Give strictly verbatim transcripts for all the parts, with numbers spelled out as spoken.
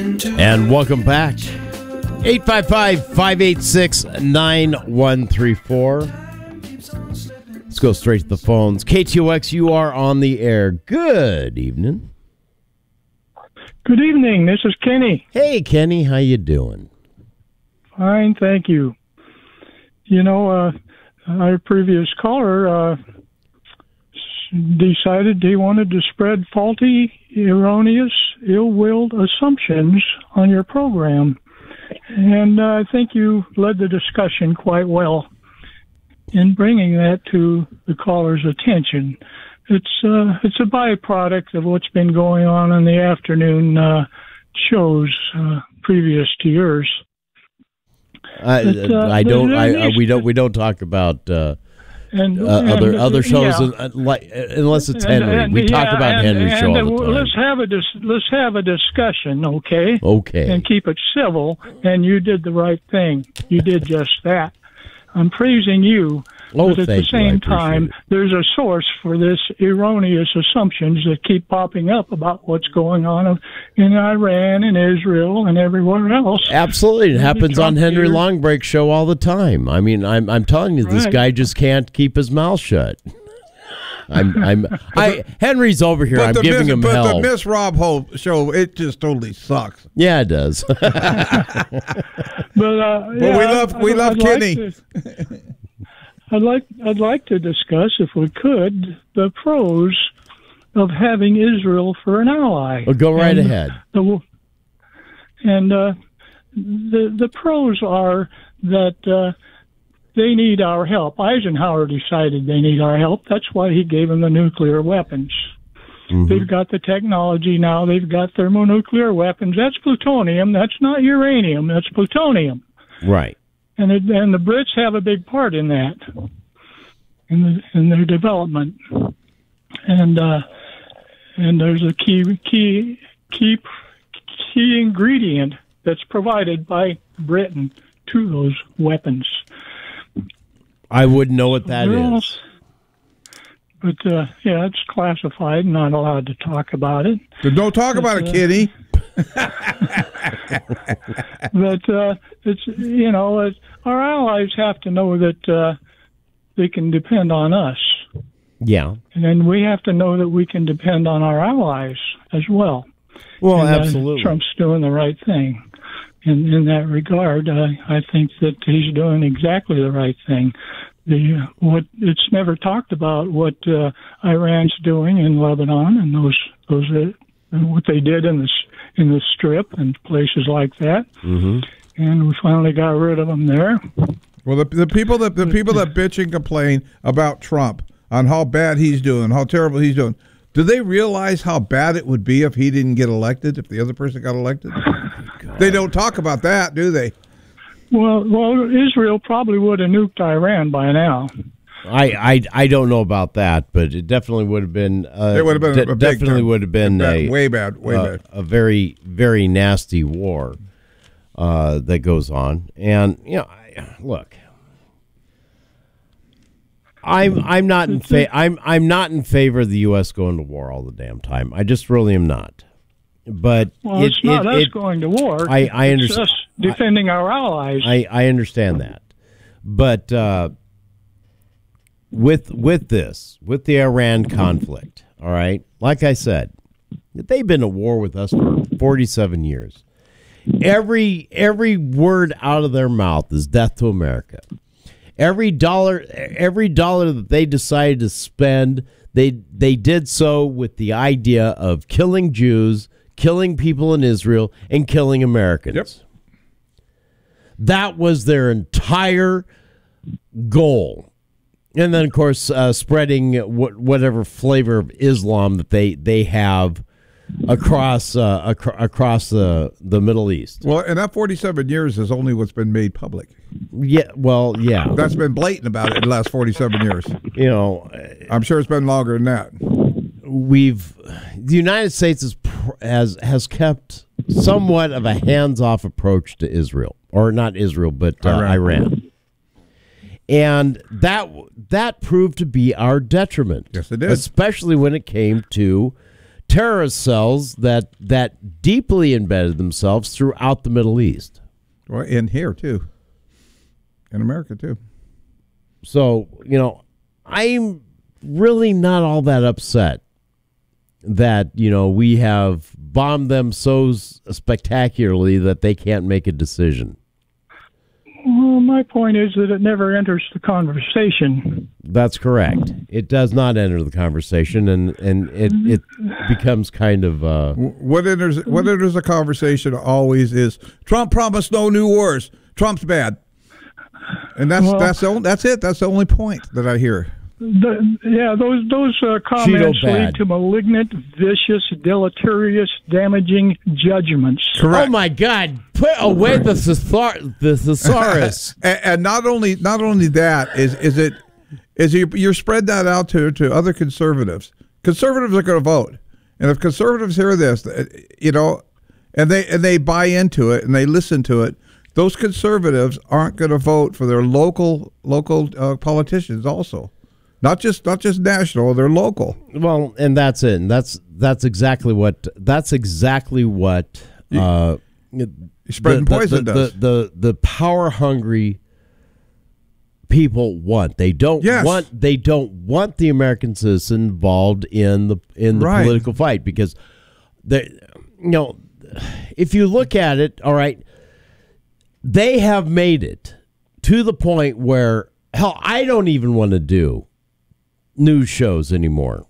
And welcome back. eight five five, five eight six, nine one three four. Let's go straight to the phones. K T O X, you are on the air. Good evening. Good evening. This is Kenny. Hey, Kenny. How you doing? Fine, thank you. You know, uh, our previous caller uh, decided he wanted to spread faulty, erroneous, ill-willed assumptions on your program. And uh, I think you led the discussion quite well in bringing that to the caller's attention. It's uh, it's a byproduct of what's been going on in the afternoon uh, shows uh, previous to yours. I, but, uh, I don't. I, I we don't. We don't talk about uh, and, uh, and, other other shows yeah. in, uh, like, unless it's Henry. And, and, we yeah, talk about and, Henry and, show and all the time. Let's have a dis- let's have a discussion, okay? Okay. And keep it civil. And you did the right thing. You did just that. I'm praising you. Oh, but at thank the same you. time, it. there's a source for this erroneous assumptions that keep popping up about what's going on in Iran and Israel and everywhere else. Absolutely. It and happens on Henry here. Longbreak's show all the time. I mean, I'm I'm telling you, this Right. guy just can't keep his mouth shut. I'm I'm I Henry's over here. I'm giving Miss, him but hell. But the Miss Rob Hope show, it just totally sucks. Yeah, it does. But, uh, well, yeah, we love we I'd, love I'd Kenny. Like to, I'd like I'd like to discuss, if we could, the pros of having Israel for an ally. Well, go right and ahead. The, and uh, the the pros are that uh, they need our help. Eisenhower decided they need our help. That's why he gave them the nuclear weapons. Mm-hmm. They've got the technology now. They've got thermonuclear weapons. That's plutonium. That's not uranium. That's plutonium. Right. And it, and the Brits have a big part in that, in the, in their development. And uh, and there's a key key key key ingredient that's provided by Britain to those weapons. I wouldn't know what that Well, is. But uh, yeah, it's classified. Not allowed to talk about it. But don't talk about But, it, Kitty. But uh, it's you know it, our allies have to know that uh, they can depend on us. Yeah. And then we have to know that we can depend on our allies as well. Well, and, uh, absolutely. Trump's doing the right thing in in that regard. Uh, I think that he's doing exactly the right thing. The uh, what it's never talked about what uh, Iran's doing in Lebanon and those those uh, and what they did in the in the Strip and places like that. Mm-hmm. And we finally got rid of them there. Well, the the people that the people that bitch and complain about Trump on how bad he's doing, how terrible he's doing, do they realize how bad it would be if he didn't get elected, if the other person got elected? They don't talk about that, do they? Well, well, Israel probably would have nuked Iran by now. I, I, I don't know about that, but it definitely would have been. Uh, It would have been de- a big definitely time. would have been Bad, a way bad, way uh, bad. a very very nasty war uh, that goes on, and you know, I, look, I'm I'm not in fa- I'm I'm not in favor of the U S going to war all the damn time. I just really am not. But Well, it, it's not it, us it, going to war. I, I It's understand. us defending our allies. I, I understand that, but uh, with with this, with the Iran conflict, all right, like I said, they've been at war with us for forty-seven years. Every every word out of their mouth is death to America. Every dollar, every dollar that they decided to spend, they they did so with the idea of killing Jews, killing people in Israel, and killing Americans. Yep. That was their entire goal. And then, of course, uh, spreading wh- whatever flavor of Islam that they, they have across uh, ac- across the, the Middle East. Well, and that forty-seven years is only what's been made public. Yeah, well, yeah. That's been blatant about it in the last forty-seven years. You know, I'm sure it's been longer than that. we've the United States is, has has kept somewhat of a hands-off approach to Israel, or not Israel, but uh, Iran. Iran. And that that proved to be our detriment. Yes, it did. Especially when it came to terrorist cells that that deeply embedded themselves throughout the Middle East. Well, in here too, in America too. So, you know, I'm really not all that upset that, you know, we have bombed them so s- spectacularly that they can't make a decision. Well, my point is that it never enters the conversation. That's correct. It does not enter the conversation, and, and it, it becomes kind of... Uh, What enters what enters the conversation always is Trump promised no new wars. Trump's bad, and that's Well- that's the, only- that's it. That's the only point that I hear. The, yeah, those those uh, comments Cheeto bad. lead to malignant, vicious, deleterious, damaging judgments. oh, my God. Put away the, thesar- the thesaurus. and, and not only not only that is is it is you you're spread that out to to other conservatives. Conservatives are going to vote, and if conservatives hear this, you know, and they and they buy into it and they listen to it, those conservatives aren't going to vote for their local local uh, politicians also. Not just not just national, they're local. Well, and that's it. And that's that's exactly what that's exactly what uh, Spreading the, poison the, does. The, the the power hungry people want. They don't Yes. want they don't want the American citizen involved in the in the Right. political fight, because they, you know, if you look at it, all right, they have made it to the point where, hell, I don't even want to do news shows anymore,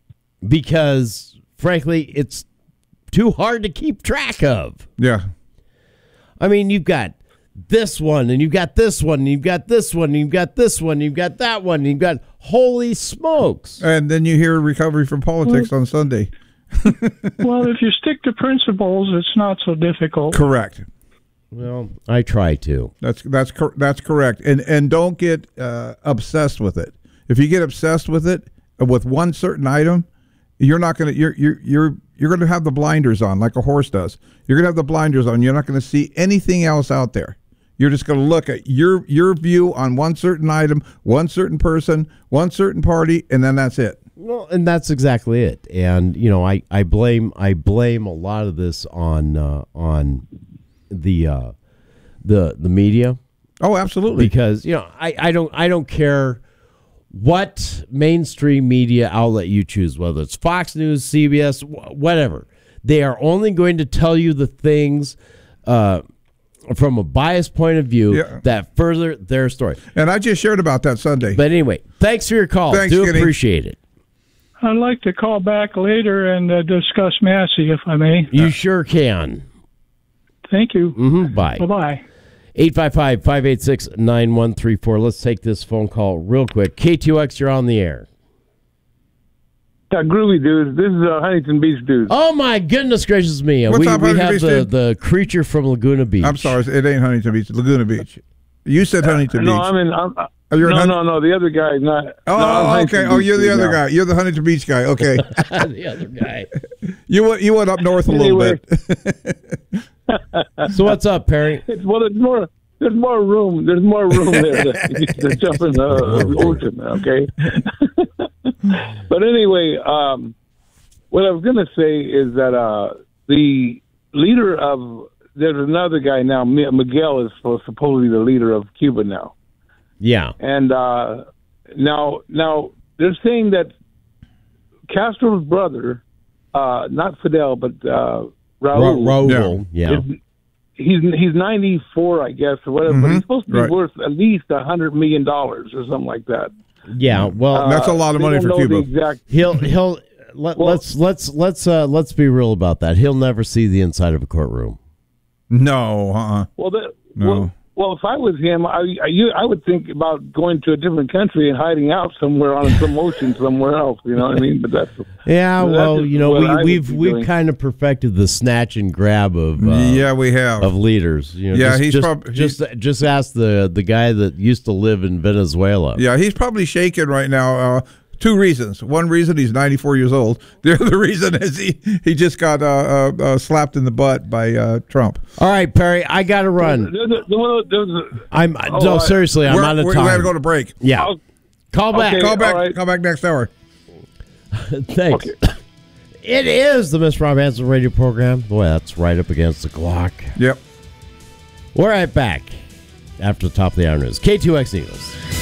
because frankly it's too hard to keep track of. Yeah. I mean, you've got this one and you've got this one and you've got this one and you've got this one and you've got that one and you've got, holy smokes. And then you hear recovery from politics on Sunday. Well, if you stick to principles, it's not so difficult. Correct. Well, I try to. That's that's cor- that's correct. And and don't get uh, obsessed with it. If you get obsessed with it, uh, with one certain item, you're not going to you're you're you're you're going to have the blinders on like a horse does. You're going to have the blinders on. You're not going to see anything else out there. You're just going to look at your your view on one certain item, one certain person, one certain party, and then that's it. Well, and that's exactly it. And you know, I, I blame I blame a lot of this on uh, on the uh, the the media. Oh, absolutely. Because you know, I, I don't I don't care what mainstream media outlet you choose, whether it's Fox News, C B S, wh- whatever. They are only going to tell you the things uh, from a biased point of view Yeah. that further their story. And I just shared about that Sunday. But anyway, thanks for your call. Thanks, Do Skinny. appreciate it. I'd like to call back later and uh, discuss Massey, if I may. You sure can. Thank you. Mm-hmm. Bye. Bye-bye. eight five five, five eight six, nine one three four. Let's take this phone call real quick. K T O X, you're on the air. Yeah, groovy dudes. This is uh, Huntington Beach dudes. Oh, my goodness gracious me. What's we up, we Huntington have Beach, the, dude? the creature from Laguna Beach. I'm sorry, it ain't Huntington Beach, Laguna Beach. You said Huntington no, Beach. I'm in. I'm, Oh, you're in no, Hun- no, no. The other guy, not. Oh, no, I'm okay. Huntington Oh, Beach you're the dude other now. guy. You're the Huntington Beach guy. Okay. The other guy. you went you went up north a little Anyway. bit. So what's up, Perry? It's, well, there's more. There's more room. There's more room there to, to jump in the ocean. Okay. But anyway, um, what I was going to say is that uh, the leader of there's another guy now. Mi- Miguel is supposedly the leader of Cuba now. Yeah. And uh, now, now they're saying that Castro's brother, uh, not Fidel, but uh, Raul, Ra- Raul. Yeah. is, he's he's ninety-four, I guess, or whatever. But he's supposed to be Right. worth at least a hundred million dollars or something like that. Yeah. Well, Uh, That's a lot of they money don't for know Cuba. The exact, he'll he'll let, Well- let's let's let's uh, let's be real about that. He'll never see the inside of a courtroom. No, uh-uh. well, the, No. well, well, if I was him, I, I you, I would think about going to a different country and hiding out somewhere on some ocean somewhere else. You know what I mean? But that's Yeah. That's Well, just you know, what we, I would we've be we've doing. kind of perfected the snatch and grab of uh, yeah, we have. of leaders. You know, Yeah, just, he's just, prob- just just ask the the guy that used to live in Venezuela. Yeah, he's probably shaking right now. Uh, two reasons. One reason he's ninety-four years old. The other reason is he, he just got uh, uh, uh, slapped in the butt by uh, Trump. All right, Perry, I got to run. there's a, there's a, I'm Oh, no I- seriously, I'm We're, out of we time. got to go to break. yeah, I'll- call back. Okay. Call back. all right. Call back next hour. Thanks. Okay. It is the Mister Rob Hanson radio program. Boy, that's right up against the clock. Yep. We're right back after the top of the hour news. K two X Eagles.